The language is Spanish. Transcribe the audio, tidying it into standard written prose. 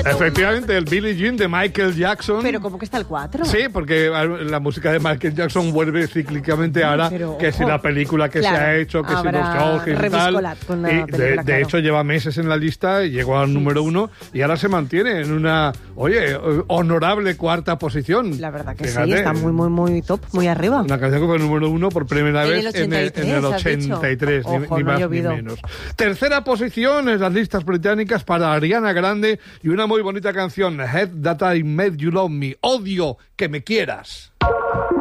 Efectivamente, el Billie Jean de Michael Jackson. Pero ¿cómo que está el 4? Sí, porque la música de Michael Jackson vuelve cíclicamente ahora, pero, que si la película que se ha hecho, que si los shows y tal. Y de hecho lleva meses en la lista y llegó al número 1 y ahora se mantiene en una, honorable cuarta posición. La verdad que Fíjate, sí, está muy, muy, muy top, muy arriba. Una canción que fue el número 1 por primera vez en el 83, Ojo, ni no más ni llovido. menos. Tercera posición en las listas británicas para Ariana Grande y una muy bonita canción, Head That I Made You Love Me, odio que me quieras.